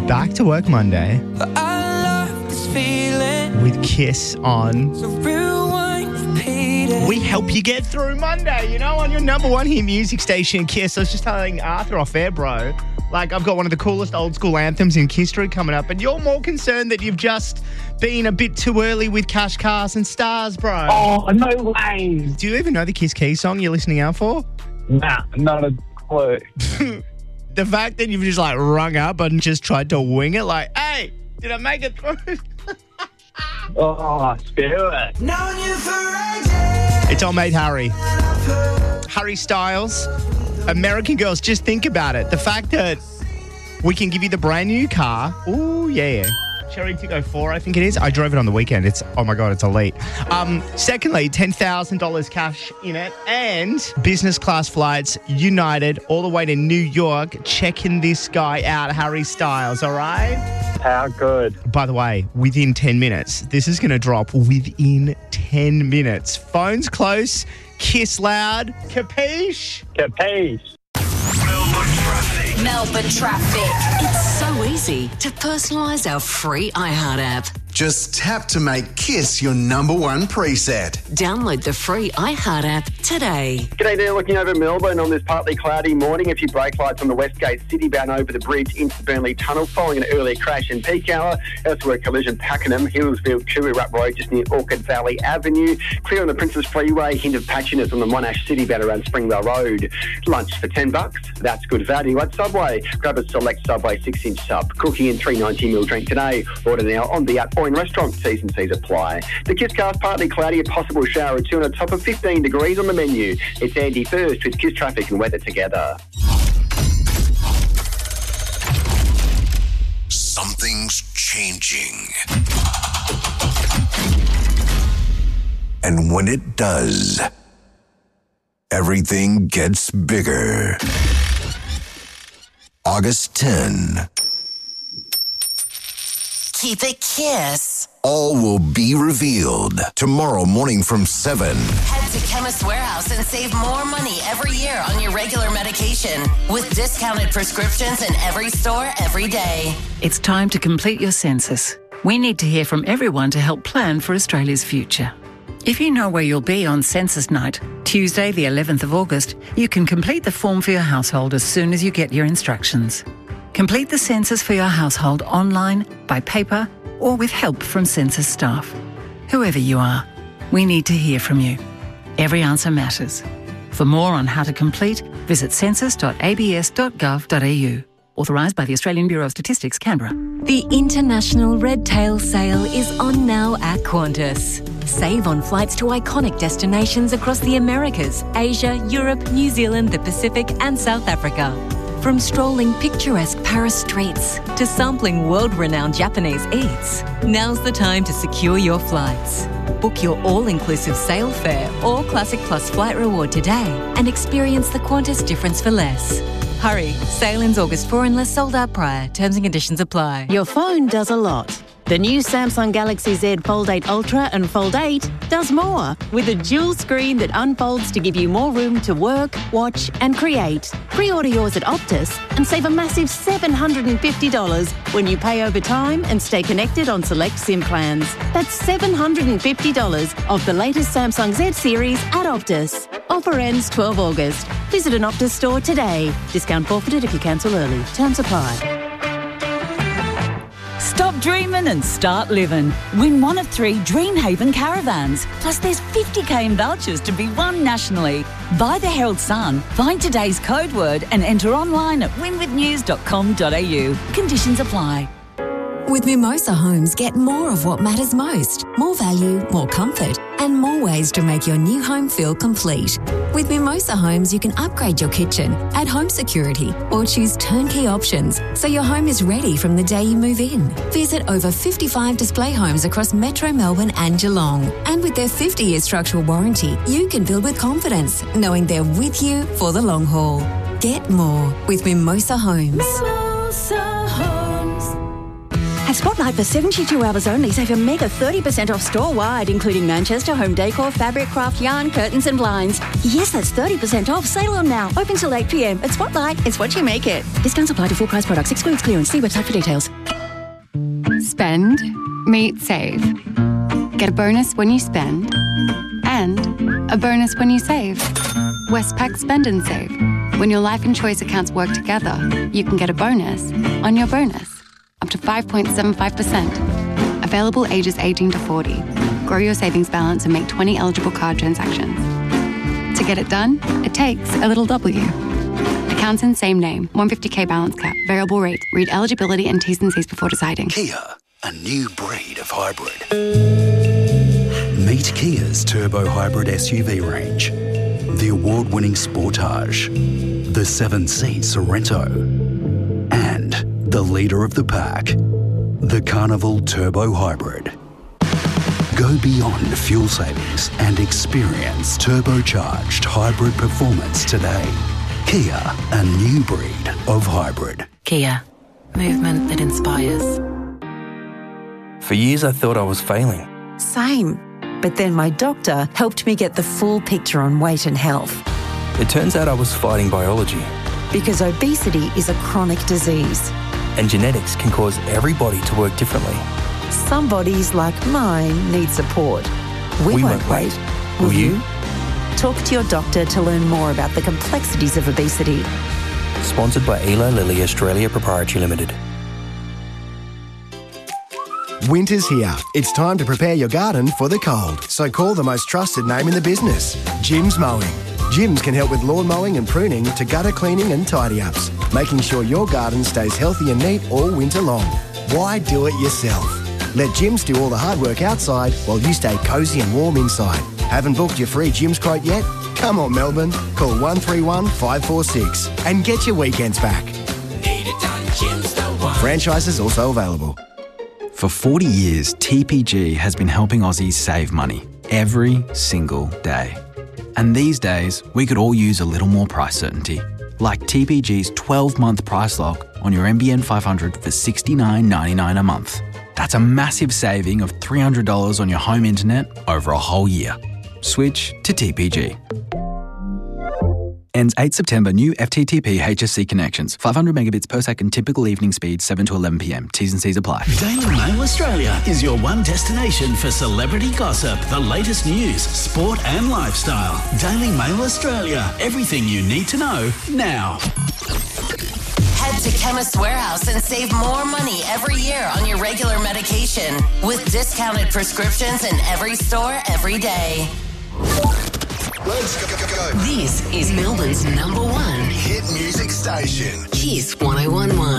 Back to work Monday But I love this feeling. with Kiss on. So rewind, repeat it. We help you get through Monday, on your number one hit music station, Kiss. I was just telling Arthur off air, bro. Like, I've got one of the coolest old school anthems in history coming up, and you're more concerned that you've just been a bit too early with Cash Cars and Stars, bro. Oh, no way. Do you even know the Kiss Keys song you're listening out for? Nah, not a clue. The fact that you've just rung up and just tried to wing it, like, hey, did I make it through? Oh, screw it. Known you for ages. It's our mate Harry. Harry Styles. American Girls, just think about it. The fact that we can give you the brand new car. Ooh, yeah. Cherry Tiggo 4, I think it is. I drove it on the weekend. Oh my God, it's elite. Secondly, $10,000 cash in it and business class flights, United, all the way to New York. Checking this guy out, Harry Styles, all right? How good. By the way, within 10 minutes, this is going to drop within 10 minutes. Phones close, Kiss loud, capiche? Capiche. Melbourne Traffic. It's so easy to personalise our free iHeart app. Just tap to make Kiss your number one preset. Download the free iHeart app today. G'day there, looking over Melbourne on this partly cloudy morning. A few brake lights on the Westgate City bound over the bridge into Burnley Tunnel following an earlier crash in peak hour. Elsewhere, collision Pakenham, Hillsville, Cooroorup Road just near Orchard Valley Avenue. Clear on the Princes Freeway, hint of patchiness on the Monash City bound around Springvale Road. Lunch for $10, that's good value at Subway. Grab a select Subway 6-inch sub. Cookie and 390ml drink today. Order now on the app or in restaurant. T's and C's apply. The Kiss Car's partly cloudy, a possible shower or two on a top of 15 degrees on the menu. It's Andy first with Kiss Traffic and weather together. Something's changing. And when it does, everything gets bigger. August 10. Keep it Kiss. All will be revealed tomorrow morning from 7. Head to Chemist Warehouse and save more money every year on your regular medication with discounted prescriptions in every store every day. It's time to complete your census. We need to hear from everyone to help plan for Australia's future. If you know where you'll be on census night, Tuesday the 11th of August, you can complete the form for your household as soon as you get your instructions. Complete the census for your household online, by paper, or with help from census staff. Whoever you are, we need to hear from you. Every answer matters. For more on how to complete, visit census.abs.gov.au. Authorised by the Australian Bureau of Statistics, Canberra. The International Red Tail Sale is on now at Qantas. Save on flights to iconic destinations across the Americas, Asia, Europe, New Zealand, the Pacific and South Africa. From strolling picturesque Paris streets to sampling world-renowned Japanese eats, now's the time to secure your flights. Book your all-inclusive sale fare or Classic Plus flight reward today and experience the Qantas difference for less. Hurry, sale ends August 4 unless sold out prior. Terms and conditions apply. Your phone does a lot. The new Samsung Galaxy Z Fold 8 Ultra and Fold 8 does more, with a dual screen that unfolds to give you more room to work, watch and create. Pre-order yours at Optus and save a massive $750 when you pay over time and stay connected on select SIM plans. That's $750 of the latest Samsung Z series at Optus. Offer ends 12 August. Visit an Optus store today. Discount forfeited if you cancel early. Terms apply. Stop dreaming and start living. Win one of 3 Dreamhaven caravans. Plus there's 50k in vouchers to be won nationally. Buy the Herald Sun, find today's code word and enter online at winwithnews.com.au. Conditions apply. With Mimosa Homes, get more of what matters most. More value, more comfort, and more ways to make your new home feel complete. With Mimosa Homes, you can upgrade your kitchen, add home security, or choose turnkey options so your home is ready from the day you move in. Visit over 55 display homes across Metro Melbourne and Geelong. And with their 50-year structural warranty, you can build with confidence, knowing they're with you for the long haul. Get more with Mimosa Homes. Mimosa Homes. At Spotlight for 72 hours only, save a mega 30% off store-wide, including Manchester, home decor, fabric, craft, yarn, curtains and blinds. Yes, that's 30% off. Sale on now. Open till 8 p.m. At Spotlight, it's what you make it. Discounts apply to full price products. Excludes clearance. See website for details. Spend, meet, save. Get a bonus when you spend and a bonus when you save. Westpac Spend and Save. When your life and choice accounts work together, you can get a bonus on your bonus, up to 5.75%. Available ages 18 to 40. Grow your savings balance and make 20 eligible card transactions. To get it done, it takes a little W. Accounts in same name, 150k balance cap, variable rate. Read eligibility and T's and C's before deciding. Kia, a new breed of hybrid. Meet Kia's turbo hybrid SUV range. The award-winning Sportage, the 7-seat Sorento, and the leader of the pack, the Carnival Turbo Hybrid. Go beyond fuel savings and experience turbocharged hybrid performance today. Kia, a new breed of hybrid. Kia, movement that inspires. For years I thought I was failing. Same. But then my doctor helped me get the full picture on weight and health. It turns out I was fighting biology. Because obesity is a chronic disease. And genetics can cause every body to work differently. Some bodies, like mine, need support. We won't wait. Will you? Talk to your doctor to learn more about the complexities of obesity. Sponsored by Eli Lilly Australia Proprietary Limited. Winter's here. It's time to prepare your garden for the cold. So call the most trusted name in the business, Jim's Mowing. Jim's can help with lawn mowing and pruning to gutter cleaning and tidy-ups, making sure your garden stays healthy and neat all winter long. Why do it yourself? Let Jim's do all the hard work outside while you stay cosy and warm inside. Haven't booked your free Jim's quote yet? Come on, Melbourne. Call 131 546 and get your weekends back. Need it done, Jim's the one. Franchises also available. For 40 years, TPG has been helping Aussies save money every single day. And these days, we could all use a little more price certainty. Like TPG's 12-month price lock on your NBN 500 for $69.99 a month. That's a massive saving of $300 on your home internet over a whole year. Switch to TPG. Ends 8 September. New FTTP HSC connections. 500 megabits per second. Typical evening speed 7 to 11 p.m. T's and C's apply. Daily Mail Australia is your one destination for celebrity gossip, the latest news, sport and lifestyle. Daily Mail Australia. Everything you need to know now. Head to Chemist Warehouse and save more money every year on your regular medication with discounted prescriptions in every store every day. Let's go. This is Melbourne's #1 hit music station. Kiss 1011.